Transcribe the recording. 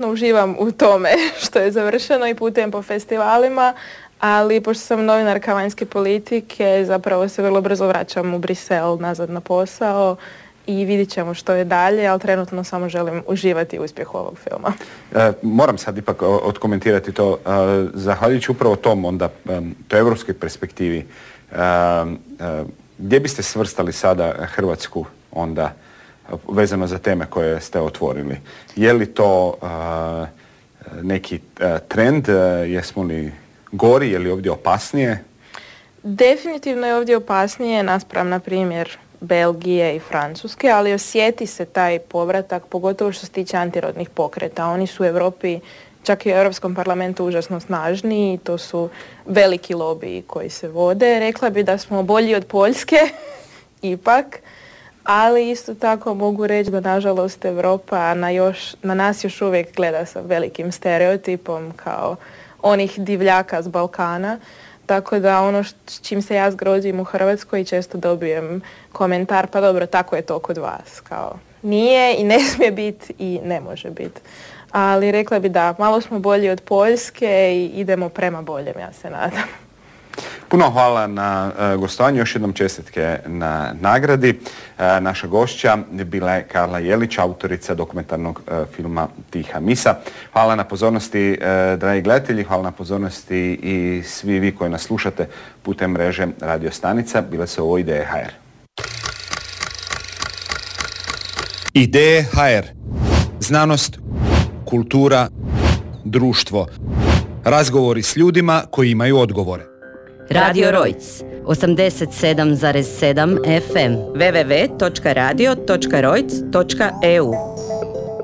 uživam u tome što je završeno i putujem po festivalima, ali pošto sam novinarka vanjske politike, zapravo se vrlo brzo vraćam u Brisel nazad na posao i vidit ćemo što je dalje, ali trenutno samo želim uživati u uspjehu ovog filma. Moram sad ipak odkomentirati to. Zahvaljujući upravo tom onda, toj europskoj perspektivi, gdje biste svrstali sada Hrvatsku onda vezano za teme koje ste otvorili? Je li to neki trend? Jesmo li gori? Je li ovdje opasnije? Definitivno je ovdje opasnije naspram, na primjer, Belgije i Francuske, ali osjeti se taj povratak, pogotovo što se tiče antirodnih pokreta. Oni su u Europi, čak i u Europskom parlamentu, užasno snažni i to su veliki lobiji koji se vode. Rekla bi da smo bolji od Poljske, ipak, ali isto tako mogu reći da nažalost Europa na nas još uvijek gleda sa velikim stereotipom kao onih divljaka s Balkana. Tako da ono s čim se ja zgrozim u Hrvatskoj često dobijem komentar, pa dobro, tako je to kod vas. Kao, nije i ne smije biti i ne može biti. Ali rekla bi da malo smo bolji od Poljske i idemo prema boljem, ja se nadam. Puno hvala na gostovanju, još jednom čestitke na nagradi. Naša gošća bila je Karla Jelić, autorica dokumentarnog filma Tiha misa. Hvala na pozornosti, dragi gledatelji, hvala na pozornosti i svi vi koji nas slušate putem mreže Radio Stanica. Bile su ovo Ideje HR. Ideje HR. Znanost, kultura, društvo. Razgovori s ljudima koji imaju odgovore. Radio Rojc, 87,7 FM, www.radio.rojc.eu